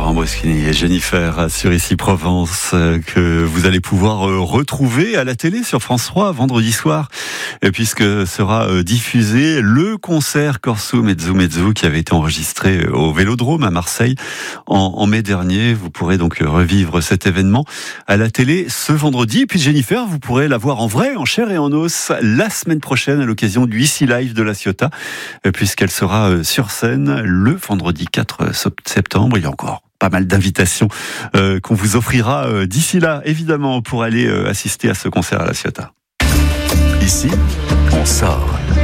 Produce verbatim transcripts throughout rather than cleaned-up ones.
Laurent Moschini et Jennifer sur Ici Provence, que vous allez pouvoir retrouver à la télé sur France trois vendredi soir, puisque sera diffusé le concert Corso Mezzo Mezzo qui avait été enregistré au Vélodrome à Marseille en, en mai dernier. Vous pourrez donc revivre cet événement à la télé ce vendredi. Et puis Jennifer, vous pourrez la voir en vrai, en chair et en os la semaine prochaine à l'occasion du Ici Live de la Ciotat, puisqu'elle sera sur scène le vendredi quatre septembre. Il y a encore pas mal d'invitations euh, qu'on vous offrira euh, d'ici là, évidemment, pour aller euh, assister à ce concert à la Ciotat. Ici, on sort.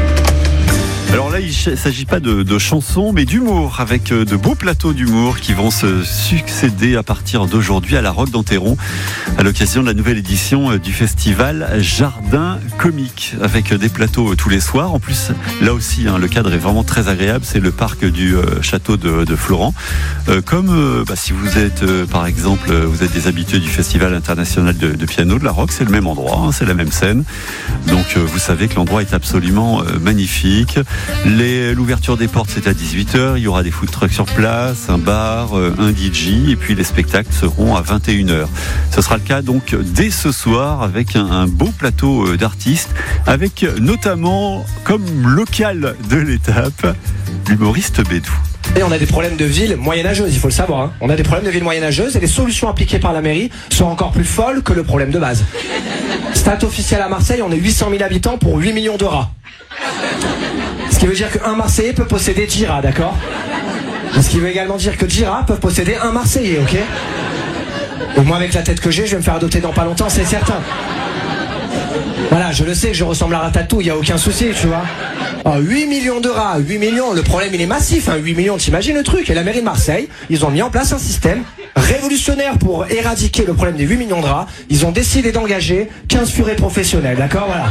Alors là, il ne s'agit pas de, de chansons, mais d'humour, avec de beaux plateaux d'humour qui vont se succéder à partir d'aujourd'hui à la Roque d'Enterron, à l'occasion de la nouvelle édition du festival Jardin Comique, avec des plateaux tous les soirs. En plus, là aussi, hein, le cadre est vraiment très agréable. C'est le parc du euh, château de, de Florent. Euh, comme euh, bah, si vous êtes, euh, par exemple, vous êtes des habitués du Festival international de, de piano de la Roque, c'est le même endroit, hein, c'est la même scène. Donc, euh, vous savez que l'endroit est absolument euh, magnifique. Les, l'ouverture des portes, c'est à dix-huit heures. Il y aura des food trucks sur place, un bar, un D J, et puis les spectacles seront à vingt et une heures. Ce sera le cas donc dès ce soir avec un, un beau plateau d'artistes, avec notamment comme local de l'étape, l'humoriste Bédou. Et on a des problèmes de ville moyenâgeuses, il faut le savoir. Hein. On a des problèmes de ville moyenâgeuses et les solutions appliquées par la mairie sont encore plus folles que le problème de base. Stat officiel à Marseille, on est huit cent mille habitants pour huit millions de rats. Ce qui veut dire qu'un Marseillais peut posséder dix rats, d'accord ? Ce qui veut également dire que dix rats peuvent posséder un Marseillais, ok ? Et moi, avec la tête que j'ai, je vais me faire adopter dans pas longtemps, c'est certain. Voilà, je le sais que je ressemble à Ratatouille, il n'y a aucun souci, tu vois. Oh, huit millions de rats, huit millions, le problème il est massif, hein, huit millions, t'imagines le truc. Et la mairie de Marseille, ils ont mis en place un système révolutionnaire pour éradiquer le problème des huit millions de rats. Ils ont décidé d'engager quinze furets professionnels, d'accord, voilà.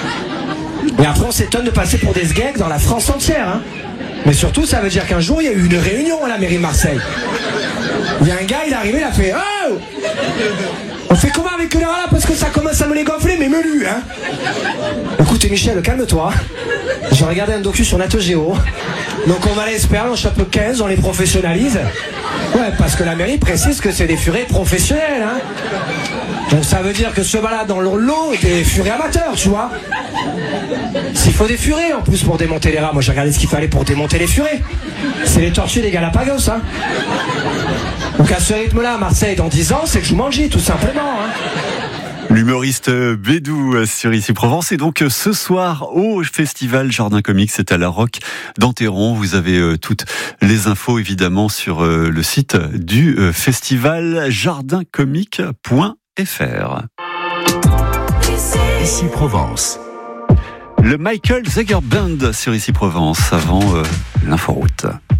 Et après on s'étonne de passer pour des sgeeks dans la France entière, hein. Mais surtout ça veut dire qu'un jour il y a eu une réunion à la mairie de Marseille. Il y a un gars, il est arrivé, il a fait « Oh ! On fait comment avec les rats là parce que ça commence à me les gonfler, mais melu, hein !» Écoute Michel, calme-toi. J'ai regardé un docu sur Nat Geo. Donc on va les espérer, on chope quinze, on les professionnalise. Ouais, parce que la mairie précise que c'est des furets professionnels, hein. Donc ça veut dire que se balade dans le lot des furets amateurs, tu vois. S'il faut des furets en plus pour démonter les rats, moi j'ai regardé ce qu'il fallait pour démonter les furets. C'est les tortues des Galapagos, hein. Donc à ce rythme-là, à Marseille, dans dix ans, c'est que je vous mangeais, tout simplement, hein. L'humoriste Bédou sur Ici Provence. Et donc ce soir au festival Jardin Comique, c'est à la Roque d'Enterron. Vous avez toutes les infos évidemment sur le site du festival jardin comique point f r. Ici Provence. Le Michael Zager Band sur Ici Provence avant euh, l'inforoute.